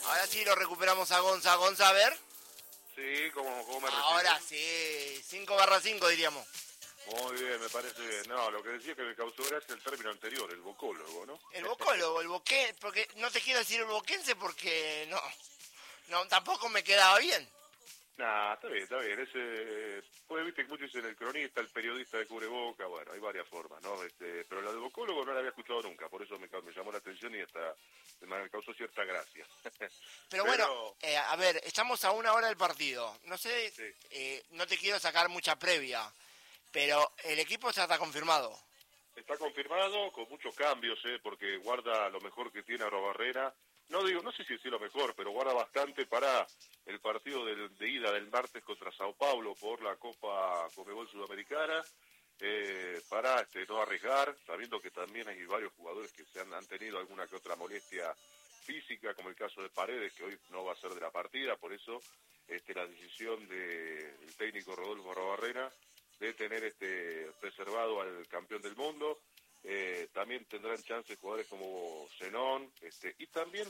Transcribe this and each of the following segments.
Ahora sí lo recuperamos a Gonza. Gonza, a ver. Sí, ¿cómo me Ahora reciben? sí, 5/5 diríamos. Muy bien, me parece bien. No, lo que decía que me causó gracia el término anterior, el vocólogo, ¿no? El vocólogo, el boquén, porque no te quiero decir el boquense porque no, tampoco me quedaba bien. Nah, está bien, está bien. Pues viste que muchos dicen el cronista, el periodista de cubreboca, bueno, hay varias formas, ¿no? Pero la del vocólogo no la había escuchado nunca, por eso me llamó la atención y hasta me causó cierta gracia. Pero bueno, a ver, estamos a 1 hora del partido. No sé, Sí. no te quiero sacar mucha previa, pero el equipo ya está confirmado. Está confirmado con muchos cambios, porque guarda lo mejor que tiene Arrobarrena. No sé si es lo mejor, pero guarda bastante para el partido de ida del martes contra Sao Paulo por la Copa Conmebol Sudamericana, para no arriesgar, sabiendo que también hay varios jugadores que han tenido alguna que otra molestia física, como el caso de Paredes, que hoy no va a ser de la partida, por eso la decisión del técnico Rodolfo Arrobarrena de tener preservado al campeón del mundo. También tendrán chance jugadores como Zenón, y también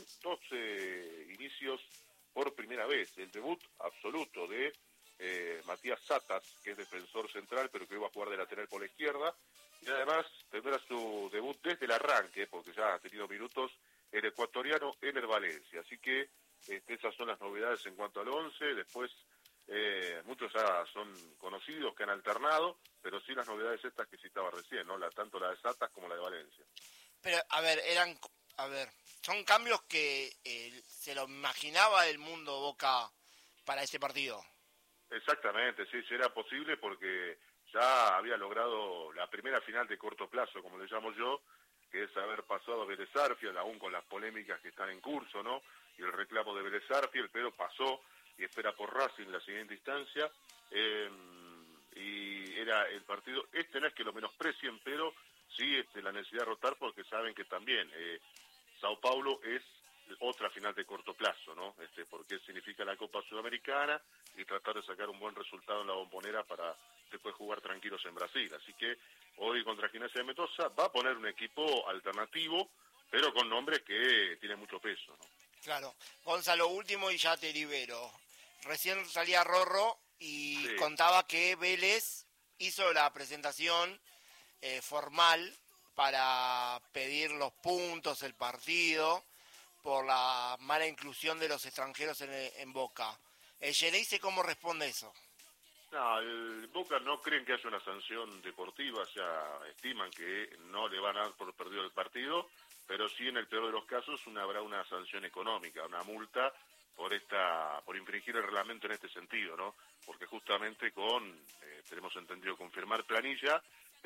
12 inicios por primera vez. El debut absoluto de Matías Satas, que es defensor central, pero que iba a jugar de lateral por la izquierda, y además tendrá su debut desde el arranque, porque ya ha tenido minutos, el ecuatoriano Ener Valencia. Así que esas son las novedades en cuanto al 11. Después muchos ya son conocidos que han alternado, pero sí las novedades estas que citaba recién, ¿no? Tanto la de Satas como la de Valencia. Pero, a ver, son cambios que se lo imaginaba el mundo Boca para este partido. Exactamente, sí era posible porque ya había logrado la primera final de corto plazo, como le llamo yo, que es haber pasado a Vélez Sarsfield, aún con las polémicas que están en curso, ¿no? Y el reclamo de Vélez Sarsfield, pero pasó y espera por Racing en la siguiente instancia. Y era el partido, no es que lo menosprecien, pero sí la necesidad de rotar porque saben que también Sao Paulo es otra final de corto plazo, ¿no? Porque significa la Copa Sudamericana y tratar de sacar un buen resultado en la Bombonera para después jugar tranquilos en Brasil. Así que hoy contra Gimnasia de Mendoza va a poner un equipo alternativo, pero con nombres que tienen mucho peso, ¿no? Claro. Gonzalo, último y ya te libero. Recién salía Rorro y Sí. contaba que Vélez hizo la presentación formal para pedir los puntos, el partido, por la mala inclusión de los extranjeros en Boca. El Geneise, ¿cómo responde eso? No, el Boca no creen que haya una sanción deportiva, o sea, estiman que no le van a dar por perdido el partido, pero sí en el peor de los casos habrá una sanción económica, una multa por infringir el reglamento en este sentido, ¿no? Porque justamente tenemos entendido confirmar planilla,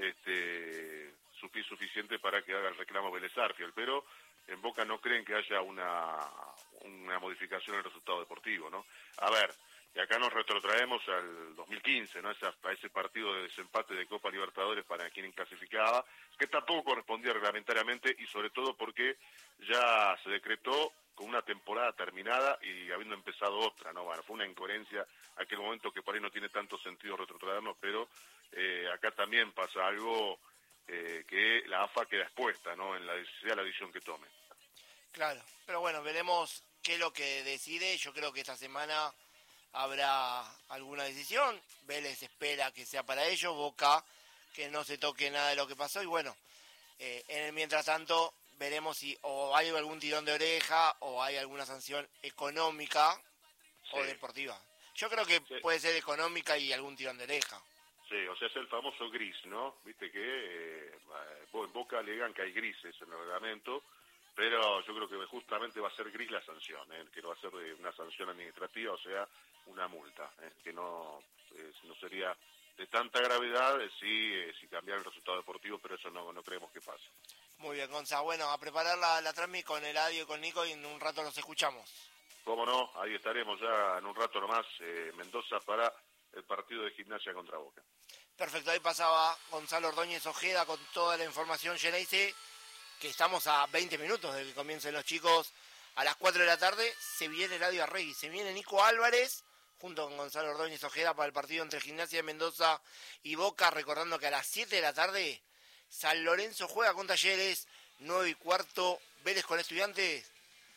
suficiente para que haga el reclamo Vélez Sarsfield, pero en Boca no creen que haya una modificación en el resultado deportivo, ¿no? A ver, y acá nos retrotraemos al 2015, ¿no? A ese partido de desempate de Copa Libertadores para quien clasificaba, que tampoco correspondía reglamentariamente y sobre todo porque ya se decretó con una temporada terminada y habiendo empezado otra, ¿no? Bueno, fue una incoherencia aquel momento que por ahí no tiene tanto sentido retrotraernos, pero acá también pasa algo que la AFA queda expuesta, ¿no? Sea la decisión que tome. Claro, pero bueno, veremos qué es lo que decide. Yo creo que esta semana habrá alguna decisión. Vélez espera que sea para ellos, Boca que no se toque nada de lo que pasó y bueno, en el mientras tanto veremos si o hay algún tirón de oreja o hay alguna sanción económica o deportiva. Yo creo que puede ser económica y algún tirón de oreja. Sí, o sea, es el famoso gris, ¿no? Viste que en Boca alegan que hay grises en el reglamento, pero yo creo que justamente va a ser gris la sanción, que no va a ser una sanción administrativa, o sea, una multa, que no sería de tanta gravedad si cambiar el resultado deportivo, pero eso no creemos que pase. Muy bien, Gonza. Bueno, a preparar la transmi con Eladio y con Nico y en un rato los escuchamos. Cómo no, ahí estaremos ya en un rato nomás, Mendoza para el partido de Gimnasia contra Boca. Perfecto, ahí pasaba Gonzalo Ordóñez Ojeda con toda la información Geneise, que estamos a 20 minutos de que comiencen los chicos. A las 4 de la tarde se viene Eladio Arregui, se viene Nico Álvarez junto con Gonzalo Ordóñez Ojeda para el partido entre Gimnasia de Mendoza y Boca, recordando que a las 7 de la tarde San Lorenzo juega con Talleres, 9:15, Vélez con Estudiantes.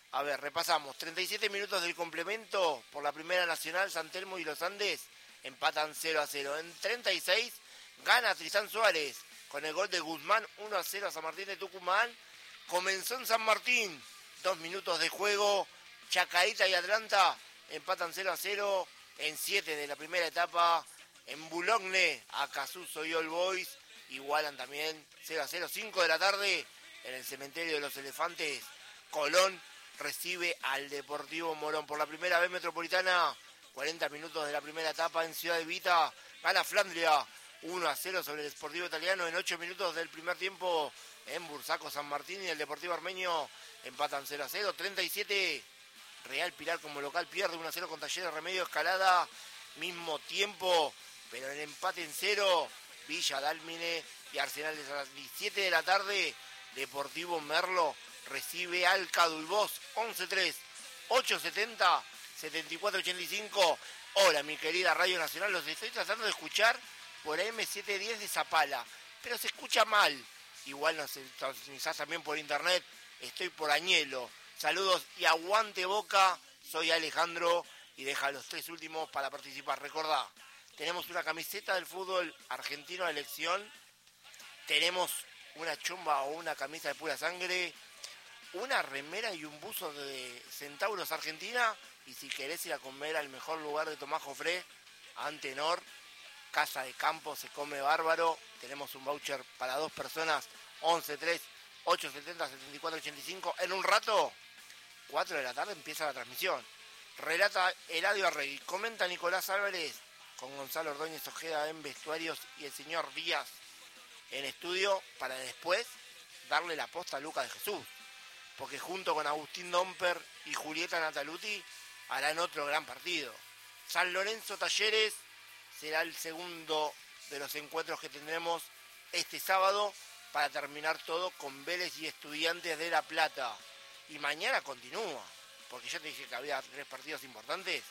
A ver, repasamos. 37 minutos del complemento por la Primera Nacional, San Telmo y Los Andes empatan 0-0. En 36 gana Tristán Suárez con el gol de Guzmán, 1-0 a San Martín de Tucumán. Comenzó en San Martín, 2 minutos de juego, Chacarita y Atlanta empatan 0-0 en 7 de la primera etapa. En Boulogne, Acasuso y All Boys igualan también 0-0, 5 de la tarde en el cementerio de los Elefantes. Colón recibe al Deportivo Morón. Por la primera vez Metropolitana, 40 minutos de la primera etapa en Ciudad Evita, gana Flandria 1-0 sobre el Sportivo Italiano. En 8 minutos del primer tiempo en Bursaco San Martín y el Deportivo Armenio empatan 0-0. 37, Real Pilar como local pierde 1-0 con Talleres Remedio Escalada. Mismo tiempo, pero el empate en 0, Villa Dálmine y Arsenal de las 17 de la tarde. Deportivo Merlo recibe al Cadulbós, 11-3, 870, 74-85. Hola, mi querida Radio Nacional, los estoy tratando de escuchar por AM710 de Zapala, pero se escucha mal. Igual nos sintonizás también por internet, estoy por Añelo. Saludos y aguante Boca, soy Alejandro y deja los 3 últimos para participar. Recordá, tenemos una camiseta del fútbol argentino de elección, tenemos una chumba o una camisa de pura sangre, una remera y un buzo de Centauros Argentina, y si querés ir a comer al mejor lugar de Tomás Jofré, Antenor, Casa de Campo, se come bárbaro, tenemos un voucher para 2 personas, 11-3, 870, 74-85. En un rato, 4 de la tarde, empieza la transmisión. Relata Eladio Arregui, comenta Nicolás Álvarez, con Gonzalo Ordóñez Ojeda en vestuarios y el señor Díaz en estudio, para después darle la posta a Lucas de Jesús, porque junto con Agustín Domper y Julieta Nataluti harán otro gran partido. San Lorenzo Talleres será el segundo de los encuentros que tendremos este sábado, para terminar todo con Vélez y Estudiantes de La Plata. Y mañana continúa, porque ya te dije que había 3 partidos importantes.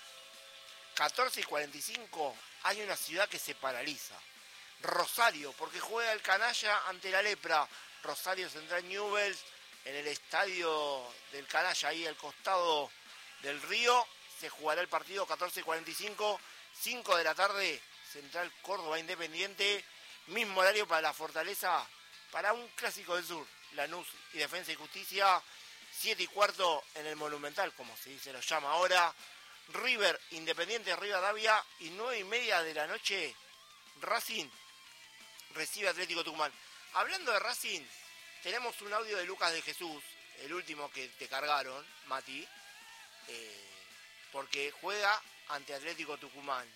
14:45 hay una ciudad que se paraliza. Rosario, porque juega el Canalla ante la Lepra. Rosario Central Newell's en el estadio del Canalla, ahí al costado del río. Se jugará el partido 14:45, 5 de la tarde, Central Córdoba Independiente. Mismo horario para la Fortaleza, para un clásico del sur, Lanús y Defensa y Justicia. 7:15 en el Monumental, como se lo llama ahora, River Independiente Rivadavia. Y 9:30 de la noche, Racing recibe Atlético Tucumán. Hablando de Racing, tenemos un audio de Lucas de Jesús, el último que te cargaron, Mati, porque juega ante Atlético Tucumán.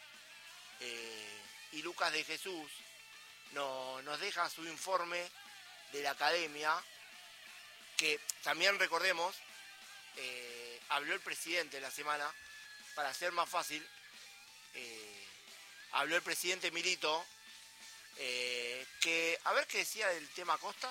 Y Lucas de Jesús nos deja su informe de la academia, que también recordemos, habló el presidente la semana, para hacer más fácil, habló el presidente Milito, que a ver qué decía del tema Costa.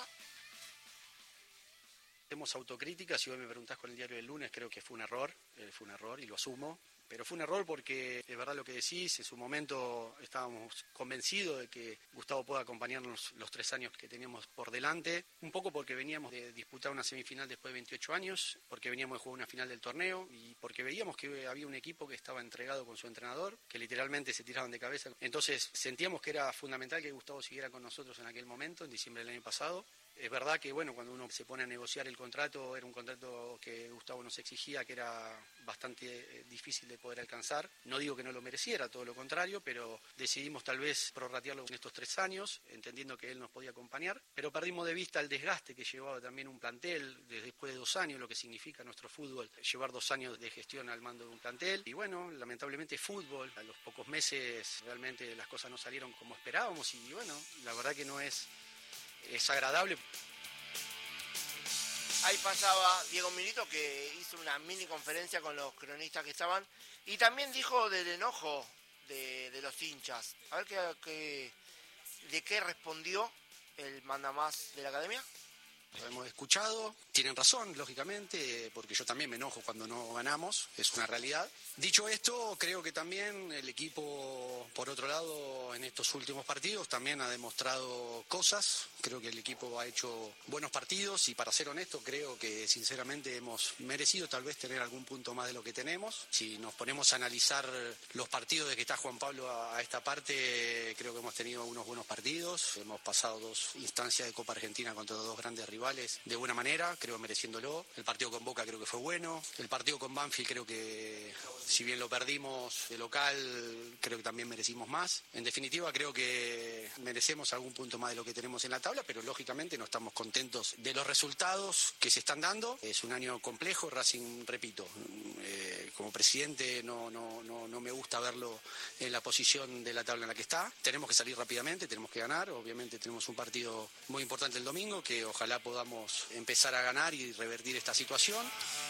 Hacemos autocrítica, si hoy me preguntás con el diario del lunes, creo que fue un error y lo asumo. Pero fue un error porque es verdad lo que decís, en su momento estábamos convencidos de que Gustavo pueda acompañarnos los 3 años que teníamos por delante, un poco porque veníamos de disputar una semifinal después de 28 años, porque veníamos de jugar una final del torneo y porque veíamos que había un equipo que estaba entregado con su entrenador, que literalmente se tiraban de cabeza. Entonces sentíamos que era fundamental que Gustavo siguiera con nosotros en aquel momento, en diciembre del año pasado. Es verdad que cuando uno se pone a negociar el contrato, era un contrato que Gustavo nos exigía, que era bastante difícil de poder alcanzar. No digo que no lo mereciera, todo lo contrario, pero decidimos tal vez prorratearlo en estos 3 años, entendiendo que él nos podía acompañar, pero perdimos de vista el desgaste que llevaba también un plantel, después de 2 años, lo que significa nuestro fútbol, llevar 2 años de gestión al mando de un plantel. Y lamentablemente fútbol, a los pocos meses realmente las cosas no salieron como esperábamos y la verdad que no es agradable. Ahí pasaba Diego Milito, que hizo una mini conferencia con los cronistas que estaban, y también dijo del enojo de los hinchas. A ver de qué respondió el mandamás de la academia. lo hemos escuchado. Tienen razón, lógicamente, porque yo también me enojo cuando no ganamos, es una realidad. Dicho esto, creo que también el equipo, por otro lado, en estos últimos partidos también ha demostrado cosas. Creo que el equipo ha hecho buenos partidos y, para ser honesto, creo que sinceramente hemos merecido tal vez tener algún punto más de lo que tenemos. Si nos ponemos a analizar los partidos de que está Juan Pablo a esta parte, creo que hemos tenido unos buenos partidos. Hemos pasado 2 instancias de Copa Argentina contra 2 grandes rivales de buena manera, creo mereciéndolo. El partido con Boca creo que fue bueno. El partido con Banfield creo que, si bien lo perdimos de local, creo que también merecimos más. En definitiva, creo que merecemos algún punto más de lo que tenemos en la tabla, pero lógicamente no estamos contentos de los resultados que se están dando. Es un año complejo. Racing, repito, como presidente no me gusta verlo en la posición de la tabla en la que está. Tenemos que salir rápidamente, tenemos que ganar. Obviamente tenemos un partido muy importante el domingo, que ojalá podamos empezar a ganar y revertir esta situación.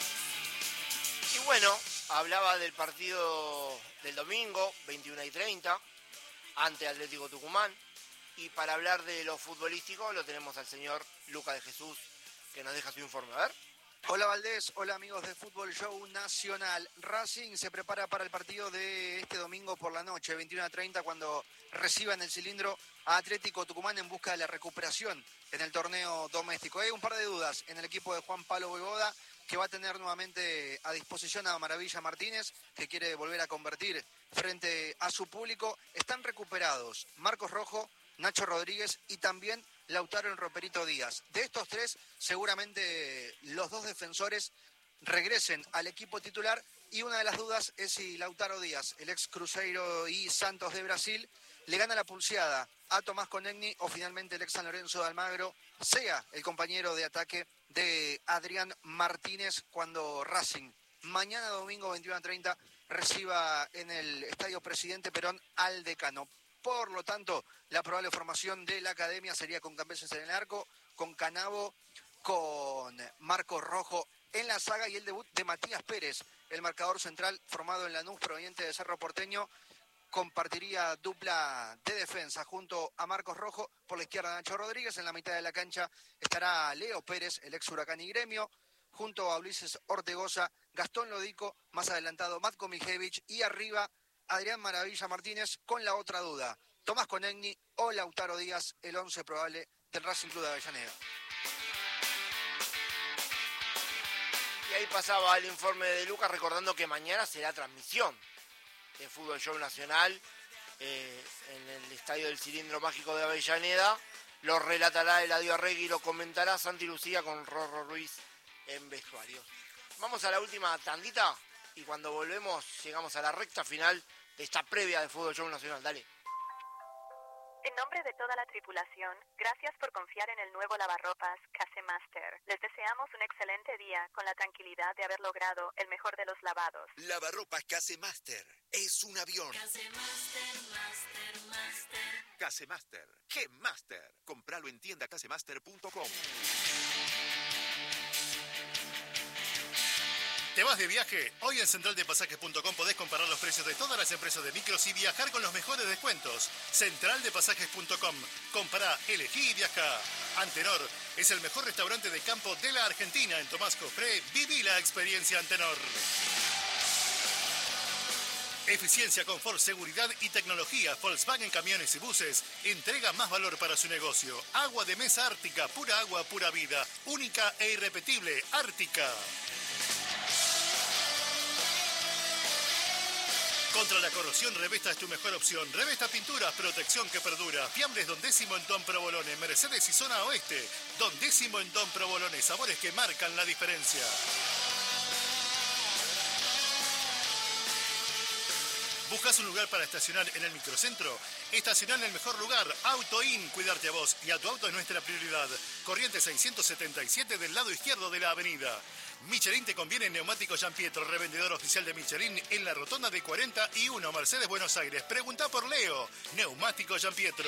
Y bueno, hablaba del partido del domingo, 21:30, ante Atlético Tucumán. Y para hablar de lo futbolístico lo tenemos al señor Lucas de Jesús, que nos deja su informe. A ver. Hola Valdés, hola amigos de Fútbol Show Nacional. Racing se prepara para el partido de este domingo por la noche, 21:30, cuando reciba en el cilindro a Atlético Tucumán en busca de la recuperación en el torneo doméstico. Hay un par de dudas en el equipo de Juan Pablo Vojvoda, que va a tener nuevamente a disposición a Maravilla Martínez, que quiere volver a convertir frente a su público. Están recuperados Marcos Rojo, Nacho Rodríguez y también Lautaro El Roperito Díaz. De estos 3, seguramente los 2 defensores regresen al equipo titular, y una de las dudas es si Lautaro Díaz, el ex Cruzeiro y Santos de Brasil, le gana la pulseada a Tomás Conegni, o finalmente el ex San Lorenzo de Almagro sea el compañero de ataque de Adrián Martínez cuando Racing mañana domingo 21:30 reciba en el Estadio Presidente Perón al Decano. Por lo tanto, la probable formación de la academia sería con Cambeses en el arco, con Canavo, con Marcos Rojo en la saga, y el debut de Matías Pérez, el marcador central formado en Lanús, proveniente de Cerro Porteño. Compartiría dupla de defensa junto a Marcos Rojo. Por la izquierda Nacho Rodríguez. En la mitad de la cancha estará Leo Pérez, el ex Huracán y Gremio, junto a Ulises Ortegoza, Gastón Lodico, más adelantado Matko Mijevich, y arriba Adrián Maravilla Martínez, con la otra duda: Tomás Conegni o Lautaro Díaz, el 11 probable del Racing Club de Avellaneda. Y ahí pasaba el informe de Lucas, recordando que mañana será transmisión de Fútbol Show Nacional en el Estadio del Cilindro Mágico de Avellaneda. Lo relatará Eladio Arregui y lo comentará Santi Lucía con Rorro Ruiz en vestuarios. Vamos a la última tandita y cuando volvemos llegamos a la recta final de esta previa de Fútbol Show Nacional. Dale. En nombre de toda la tripulación, gracias por confiar en el nuevo lavarropas Casemaster. Les deseamos un excelente día con la tranquilidad de haber logrado el mejor de los lavados. Lavarropas Casemaster es un avión. Casemaster, Master. Casemaster, G-Master. Compralo en tiendacasemaster.com. ¿Te vas de viaje? Hoy en centraldepasajes.com podés comparar los precios de todas las empresas de micros y viajar con los mejores descuentos. Centraldepasajes.com. Compará, elegí y viajá. Antenor es el mejor restaurante de campo de la Argentina. En Tomás Cofré, viví la experiencia Antenor. Eficiencia, confort, seguridad y tecnología. Volkswagen Camiones y Buses entrega más valor para su negocio. Agua de mesa Ártica, pura agua, pura vida. Única e irrepetible, Ártica. Contra la corrosión, Revesta es tu mejor opción. Revesta Pinturas, protección que perdura. Fiambres Don Décimo en Don Provolone, Mercedes y Zona Oeste. Don Décimo en Don Provolone, sabores que marcan la diferencia. ¿Buscas un lugar para estacionar en el microcentro? Estacionar en el mejor lugar, AutoIn, cuidarte a vos y a tu auto es nuestra prioridad. Corriente 677 del lado izquierdo de la avenida. Michelin te conviene en Neumáticos Gianpietro, revendedor oficial de Michelin en la rotonda de 41, Mercedes, Buenos Aires. Pregunta por Leo, Neumáticos Gianpietro.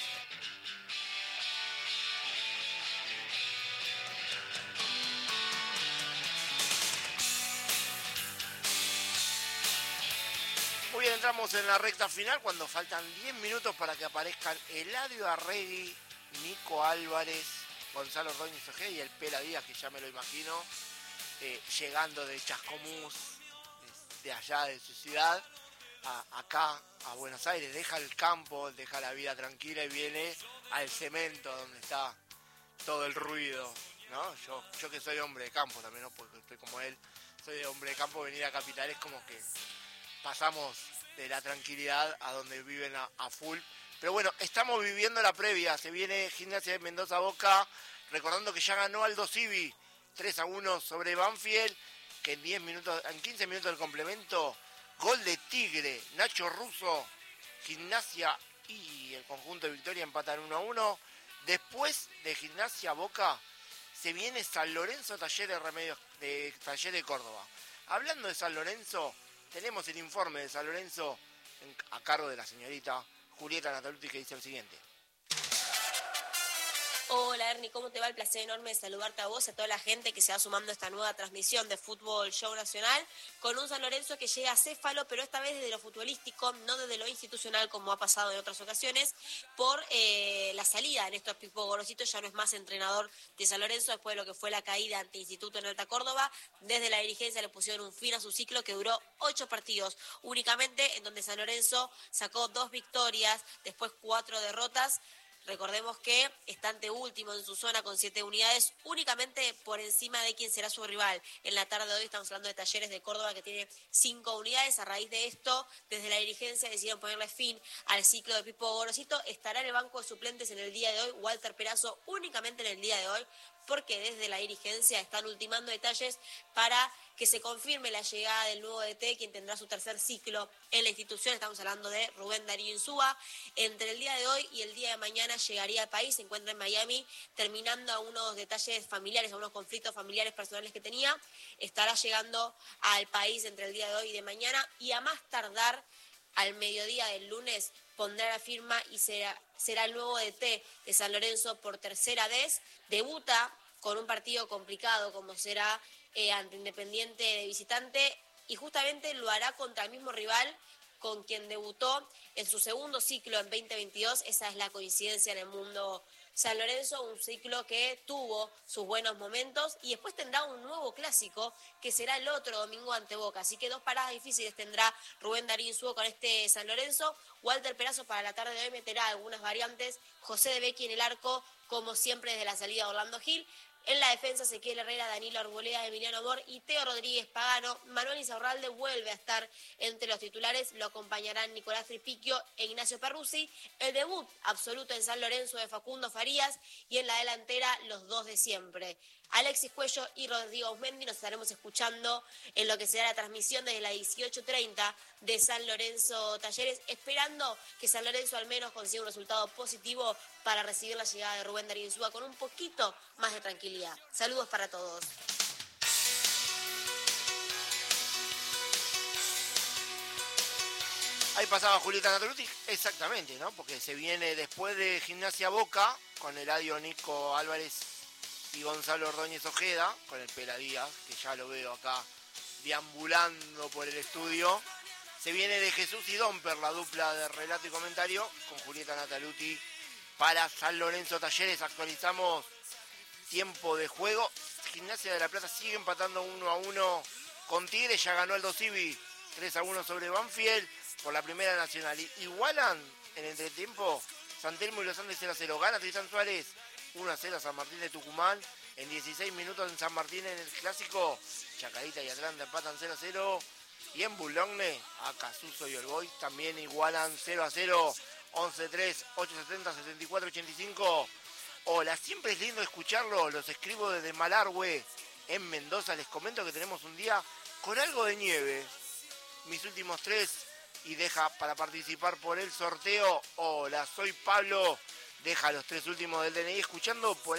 Muy bien, entramos en la recta final cuando faltan 10 minutos para que aparezcan Eladio Arregui, Nico Álvarez Gonzalo Ordóñez Ojeda y el Pela Díaz, que ya me lo imagino, llegando de Chascomús, de allá de su ciudad, acá a Buenos Aires, deja el campo, deja la vida tranquila y viene al cemento donde está todo el ruido, ¿no? Yo que soy hombre de campo también, ¿no? Porque estoy como él, soy hombre de campo, venir a Capital es como que pasamos de la tranquilidad a donde viven a full. Pero bueno, estamos viviendo la previa, se viene Gimnasia de Mendoza Boca, recordando que ya ganó Aldo Civi 3-1 sobre Banfield, que en 15 minutos del complemento, gol de Tigre, Nacho Russo, Gimnasia y el conjunto de Victoria empatan 1-1. Después de Gimnasia Boca se viene San Lorenzo Talleres de Córdoba. Hablando de San Lorenzo, tenemos el informe de San Lorenzo a cargo de la señorita Julieta Nataluti, que dice lo siguiente. Hola Ernie, ¿cómo te va? El placer enorme de saludarte a vos y a toda la gente que se va sumando a esta nueva transmisión de Fútbol Show Nacional con un San Lorenzo que llega a céfalo, pero esta vez desde lo futbolístico, no desde lo institucional como ha pasado en otras ocasiones, por la salida de Néstor Pipo Gorosito. Ya no es más entrenador de San Lorenzo después de lo que fue la caída ante Instituto en Alta Córdoba. Desde la dirigencia le pusieron un fin a su ciclo que duró 8 partidos únicamente, en donde San Lorenzo sacó 2 victorias, después 4 derrotas. Recordemos que está anteúltimo en su zona con 7 unidades, únicamente por encima de quien será su rival. En la tarde de hoy estamos hablando de Talleres de Córdoba, que tiene 5 unidades. A raíz de esto, desde la dirigencia decidieron ponerle fin al ciclo de Pipo Gorosito. Estará en el banco de suplentes en el día de hoy Walter Perazo, únicamente en el día de hoy, porque desde la dirigencia están ultimando detalles para que se confirme la llegada del nuevo DT, quien tendrá su tercer ciclo en la institución. Estamos hablando de Rubén Darío Insúa. Entre el día de hoy y el día de mañana llegaría al país, se encuentra en Miami, terminando a unos detalles familiares, a unos conflictos familiares personales que tenía. Estará llegando al país entre el día de hoy y de mañana, y a más tardar al mediodía del lunes pondrá la firma y será el nuevo DT de San Lorenzo por tercera vez. Debuta con un partido complicado como será ante Independiente de visitante, y justamente lo hará contra el mismo rival con quien debutó en su segundo ciclo en 2022. Esa es la coincidencia en el mundo San Lorenzo, un ciclo que tuvo sus buenos momentos y después tendrá un nuevo clásico que será el otro domingo ante Boca. Así que 2 paradas difíciles tendrá Rubén Darío Insúa con este San Lorenzo. Walter Perazo para la tarde de hoy meterá algunas variantes. José de Becchi en el arco, como siempre desde la salida de Orlando Gil. En la defensa, Ezequiel Herrera, Danilo Arboleda, Emiliano Amor y Teo Rodríguez Pagano. Manuel Insaurralde vuelve a estar entre los titulares. Lo acompañarán Nicolás Tripiquio e Ignacio Perruzzi. El debut absoluto en San Lorenzo de Facundo Farías. Y en la delantera, los 2 de siempre, Alexis Cuello y Rodrigo Ausmendi. Nos estaremos escuchando en lo que será la transmisión desde las 18:30 de San Lorenzo Talleres, esperando que San Lorenzo al menos consiga un resultado positivo para recibir la llegada de Rubén Darío Insúa con un poquito más de tranquilidad. Saludos para todos. Ahí pasaba Julieta Nataluti, exactamente, ¿no? Porque se viene después de Gimnasia Boca, con Eladio Nico Álvarez y Gonzalo Ordóñez Ojeda, con el Pela Díaz, que ya lo veo acá deambulando por el estudio. Se viene de Jesús y Domper, la dupla de relato y comentario, con Julieta Nataluti para San Lorenzo Talleres. Actualizamos tiempo de juego. Gimnasia de la Plata sigue empatando 1-1 con Tigre, ya ganó Aldo Civi 3-1 sobre Banfield por la Primera Nacional. Igualan en entretiempo San Telmo y los Andes 0-0. Gana Tristán Suárez 1-0 a San Martín de Tucumán. En 16 minutos en San Martín en el Clásico, Chacarita y Atlanta empatan 0-0. Y en Boulogne, a Casuso y Olboy también igualan 0-0. 11-3, 8-70, 74-85. Hola, siempre es lindo escucharlo. Los escribo desde Malargüe, en Mendoza. Les comento que tenemos un día con algo de nieve. Mis últimos 3 y deja para participar por el sorteo. Hola, soy Pablo. Deja los 3 últimos del DNI escuchando por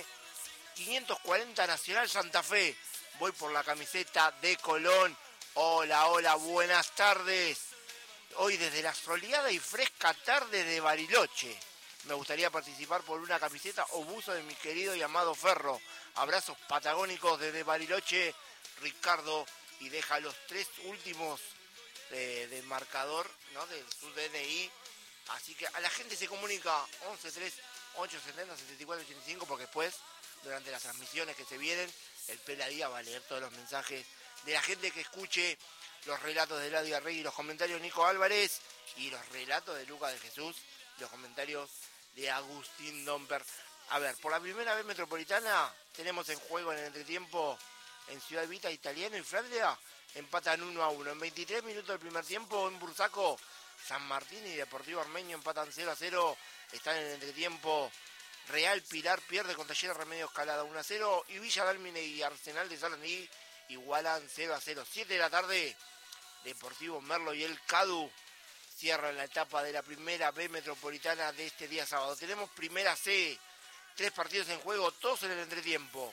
M540 Nacional Santa Fe. Voy por la camiseta de Colón. Hola, hola, buenas tardes. Hoy desde la soleada y fresca tarde de Bariloche. Me gustaría participar por una camiseta o buzo de mi querido y amado Ferro. Abrazos patagónicos desde Bariloche, Ricardo. Y deja los 3 últimos del marcador, ¿no?, de su DNI. Así que a la gente se comunica 11 3 870-7485, porque después, durante las transmisiones que se vienen, el Peladía va a leer todos los mensajes de la gente que escuche los relatos de Eladio Arregui, los comentarios de Nico Álvarez y los relatos de Lucas de Jesús, los comentarios de Agustín Domper. A ver, por la primera vez Metropolitana tenemos en juego en el entretiempo en Ciudad Evita, Italiano y Flandria empatan 1-1. En 23 minutos del primer tiempo en Bursaco, San Martín y Deportivo Armenio empatan 0-0. Están en el entretiempo. Real Pilar pierde con Talleres Remedios Calada 1-0 y Villa Dálmine y Arsenal de Sarandí igualan 0-0. 7 de la tarde, Deportivo Merlo y el Cadu cierran la etapa de la primera B Metropolitana de este día sábado. Tenemos primera C, 3 partidos en juego, todos en el entretiempo.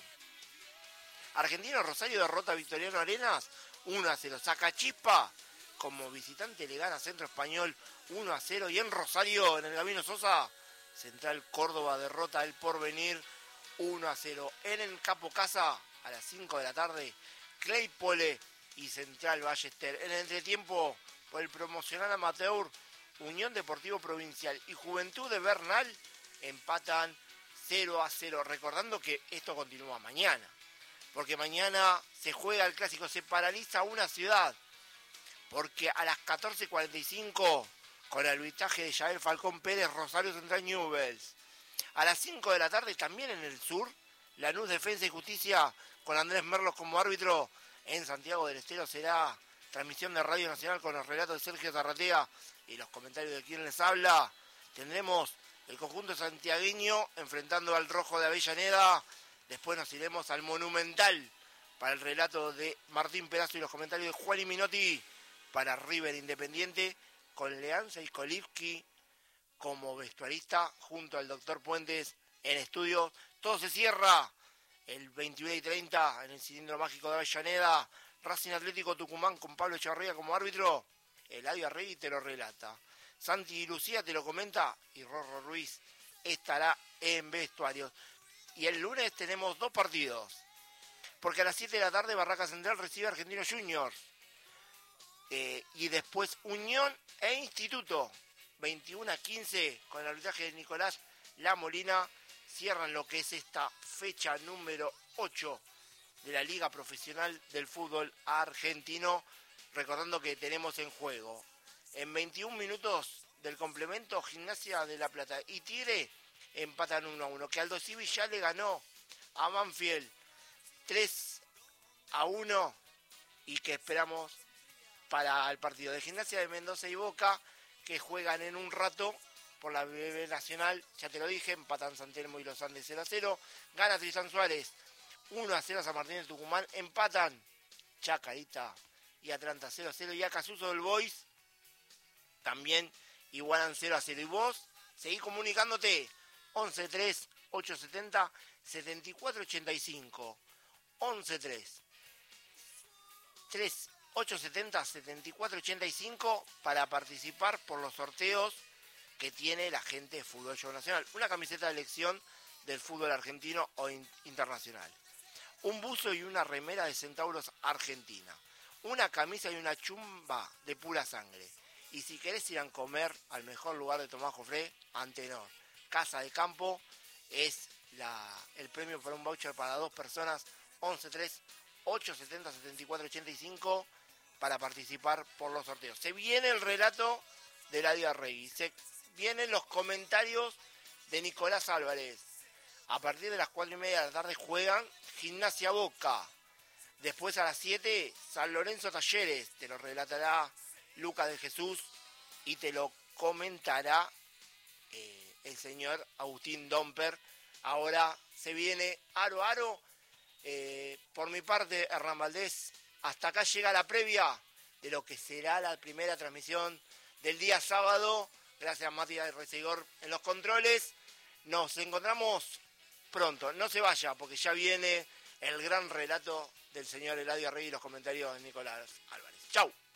Argentino Rosario derrota a Victoriano Arenas 1-0. Sacachispa como visitante le gana a Centro Español 1-0. Y en Rosario, en el Gabino Sosa, Central Córdoba derrota al Porvenir 1-0. En el Capo Casa, a las 5 de la tarde, Claypole y Central Ballester. En el entretiempo, por el promocional amateur, Unión Deportivo Provincial y Juventud de Bernal empatan 0-0. Recordando que esto continúa mañana, porque mañana se juega el clásico, se paraliza una ciudad, porque a las 14:45, con el arbitraje de Yael Falcón Pérez, Rosario Central Newell's. A las 5 de la tarde, también en el sur, Lanús Defensa y Justicia, con Andrés Merlos como árbitro. En Santiago del Estero será transmisión de Radio Nacional con los relatos de Sergio Zarratea y los comentarios de quien les habla. Tendremos el conjunto santiagueño enfrentando al Rojo de Avellaneda. Después nos iremos al Monumental para el relato de Martín Perazo y los comentarios de Juan y Minotti para River Independiente, con Leanza y Kolivsky como vestuarista junto al doctor Puentes en estudio. Todo se cierra el 21:30 en el Cilindro Mágico de Avellaneda. Racing Atlético Tucumán con Pablo Echevarría como árbitro. Eladio Arregui te lo relata. Santi y Lucía te lo comenta y Rorro Ruiz estará en vestuarios. Y el lunes tenemos 2 partidos, porque a las 7 de la tarde Barraca Central recibe a Argentinos Juniors. Y después Unión e Instituto, 21:15, con el arbitraje de Nicolás La Molina, cierran lo que es esta fecha número 8 de la Liga Profesional del Fútbol Argentino. Recordando que tenemos en juego, en 21 minutos del complemento, Gimnasia de La Plata y Tigre empatan 1-1. Que Aldo Civi ya le ganó a Banfield 3-1 y que esperamos para el partido de Gimnasia de Mendoza y Boca, que juegan en un rato por la BB Nacional. Ya te lo dije, empatan San Telmo y Los Andes 0-0. Gana Tristan Suárez 1-0 a San Martín de Tucumán. Empatan Chacarita y Atlanta 0-0. Y a Casuso del Boys también igualan 0-0. Y vos seguís comunicándote 11-3-870-7485. 11-3-870-7485 para participar por los sorteos que tiene la gente de Fútbol Show Nacional. Una camiseta de elección del fútbol argentino o internacional. Un buzo y una remera de Centauros Argentina. Una camisa y una chumba de pura sangre. Y si querés ir a comer al mejor lugar de Tomás Jofré, Antenor Casa de Campo, es el premio para un voucher para 2 personas. 11-3-870-7485 para participar por los sorteos. Se viene el relato de Eladio Arregui. Se vienen los comentarios de Nicolás Álvarez. A partir de las 4:30 de la tarde juegan Gimnasia Boca. Después a las 7, San Lorenzo Talleres. Te lo relatará Lucas de Jesús y te lo comentará el señor Agustín Domper. Ahora se viene Aro Aro. Por mi parte, Hernán Valdés, hasta acá llega la previa de lo que será la primera transmisión del día sábado. Gracias a Matías Recegor en los controles. Nos encontramos pronto. No se vaya, porque ya viene el gran relato del señor Eladio Arregui y los comentarios de Nicolás Álvarez. ¡Chau!